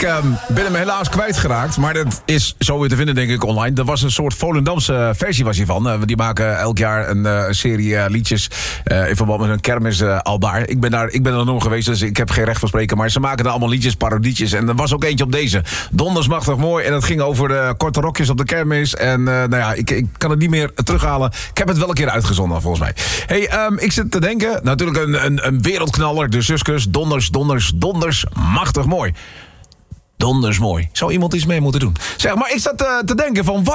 ben hem helaas kwijtgeraakt. Maar dat is zo weer te vinden, denk ik, online. Er was een soort Volendamse versie was hiervan. Die maken elk jaar een serie liedjes in verband met hun kermis aldaar. Ik ben er nog geweest, dus ik heb geen recht van spreken. Maar ze maken er allemaal liedjes, parodietjes. En er was ook eentje op deze. Donders machtig mooi. En dat ging over de korte rokjes op de kermis. En ik kan het niet meer terughalen. Ik heb het wel een keer uitgezonden, volgens mij. Hey, ik zit te denken. Natuurlijk een wereldknaller. De Suskus. Donders machtig mooi. Donders mooi. Zou iemand iets mee moeten doen? Zeg, maar ik zat te denken van...